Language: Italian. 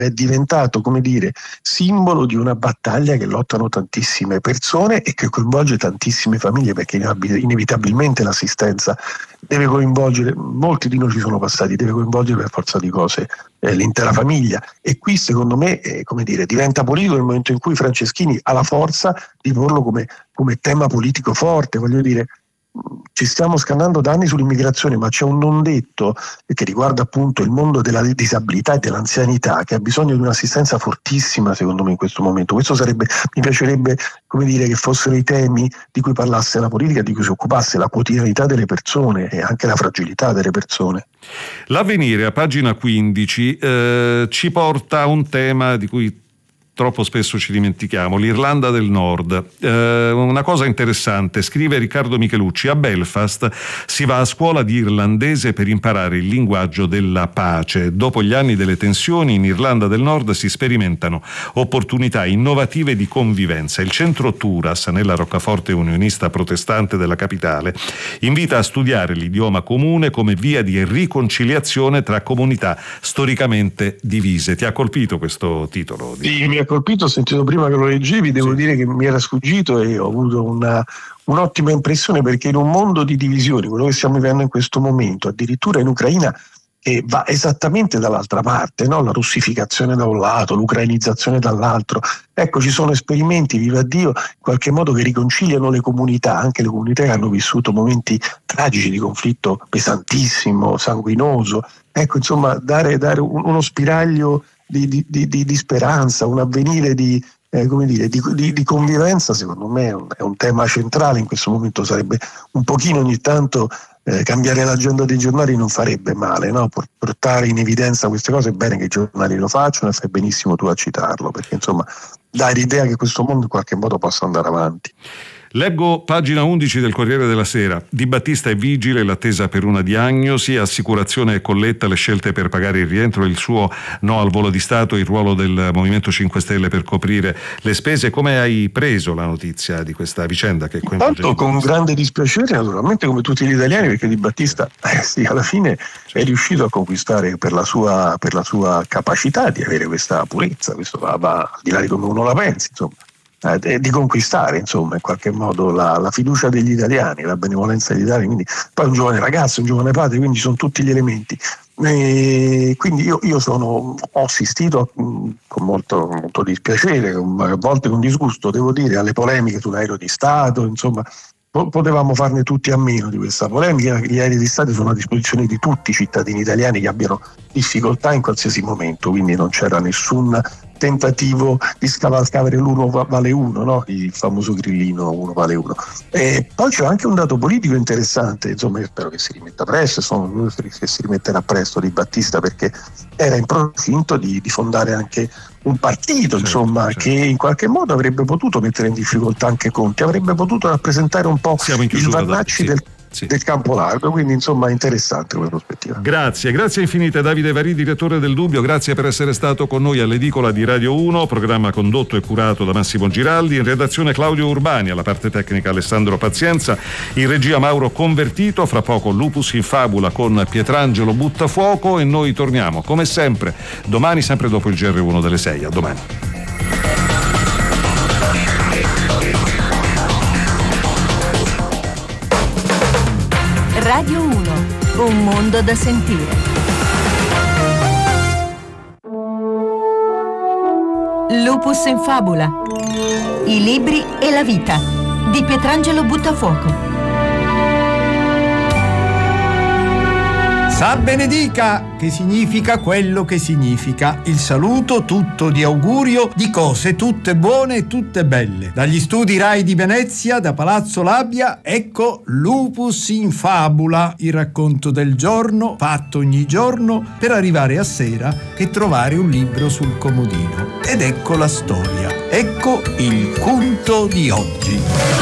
è diventato, come dire, simbolo di una battaglia che lottano tantissime persone e che coinvolge tantissime famiglie, perché inevitabilmente l'assistenza deve coinvolgere, molti di noi ci sono passati, deve coinvolgere per forza di cose l'intera famiglia, e qui secondo me come dire, diventa politico nel momento in cui Franceschini ha la forza di porlo come tema politico forte. Voglio dire, ci stiamo scannando da anni sull'immigrazione, ma c'è un non detto che riguarda appunto il mondo della disabilità e dell'anzianità, che ha bisogno di un'assistenza fortissima secondo me in questo momento. Questo mi piacerebbe, come dire, che fossero i temi di cui parlasse la politica, di cui si occupasse la quotidianità delle persone e anche la fragilità delle persone. L'Avvenire a pagina 15 ci porta a un tema di cui troppo spesso ci dimentichiamo, l'Irlanda del Nord. Una cosa interessante, scrive Riccardo Michelucci: a Belfast si va a scuola di irlandese per imparare il linguaggio della pace. Dopo gli anni delle tensioni in Irlanda del Nord si sperimentano opportunità innovative di convivenza. Il centro Turas, nella roccaforte unionista protestante della capitale, invita a studiare l'idioma comune come via di riconciliazione tra comunità storicamente divise. Ti ha colpito questo titolo? Sì, mi ha colpito, ho sentito prima che lo leggevi, devo dire che mi era sfuggito e ho avuto un'ottima impressione, perché in un mondo di divisioni, quello che stiamo vivendo in questo momento, addirittura in Ucraina, che va esattamente dall'altra parte, no? La russificazione da un lato, l'ucrainizzazione dall'altro. Ecco, ci sono esperimenti, viva Dio, in qualche modo che riconciliano le comunità, anche le comunità che hanno vissuto momenti tragici di conflitto pesantissimo, sanguinoso. Ecco, insomma, dare uno spiraglio di speranza, un avvenire di convivenza, secondo me è un tema centrale in questo momento. Sarebbe un pochino ogni tanto cambiare l'agenda dei giornali, non farebbe male, no? Portare in evidenza queste cose. È bene che i giornali lo facciano, e fai benissimo tu a citarlo, perché insomma dà l'idea che questo mondo in qualche modo possa andare avanti. Leggo pagina 11 del Corriere della Sera. Di Battista è vigile, l'attesa per una diagnosi, assicurazione e colletta, le scelte per pagare il rientro, il suo no al volo di Stato, il ruolo del Movimento 5 Stelle per coprire le spese. Come hai preso la notizia di questa vicenda che coinvolge? Intanto con grande dispiacere, naturalmente, come tutti gli italiani, perché Di Battista sì, alla fine è riuscito a conquistare per la sua capacità di avere questa purezza. Questo va al di là di come uno la pensi, insomma. Di conquistare insomma in qualche modo la fiducia degli italiani, la benevolenza degli italiani. Quindi poi un giovane ragazzo, un giovane padre, quindi sono tutti gli elementi. Quindi io ho assistito con molto dispiacere, a volte con disgusto, devo dire, alle polemiche sull'aereo di Stato. Insomma, potevamo farne tutti a meno di questa polemica. Gli aerei di Stato sono a disposizione di tutti i cittadini italiani che abbiano difficoltà in qualsiasi momento, quindi non c'era nessun tentativo di scavalcare l'uno vale uno, no? Il famoso grillino uno vale uno. E poi c'è anche un dato politico interessante, insomma, io spero che si rimetta presto, che si rimetterà presto Di Battista, perché era in procinto di fondare anche un partito, certo. Che in qualche modo avrebbe potuto mettere in difficoltà anche Conte, avrebbe potuto rappresentare un po' il Vannacci del campo largo, quindi insomma interessante come prospettiva. Grazie infinite Davide Varì, direttore del Dubbio, grazie per essere stato con noi all'edicola di Radio 1, programma condotto e curato da Massimo Giraldi, in redazione Claudio Urbani, alla parte tecnica Alessandro Pazienza, in regia Mauro Convertito. Fra poco Lupus in Fabula con Pietrangelo Buttafuoco, e noi torniamo come sempre domani, sempre dopo il GR1 delle 6. A domani. Radio 1, un mondo da sentire. Lupus in Fabula, i libri e la vita di Pietrangelo Buttafuoco. Sa benedica, che significa quello che significa. Il saluto tutto di augurio di cose tutte buone e tutte belle. Dagli studi Rai di Venezia, da Palazzo Labia, ecco Lupus in Fabula, il racconto del giorno fatto ogni giorno per arrivare a sera e trovare un libro sul comodino. Ed ecco la storia. Ecco il conto di oggi.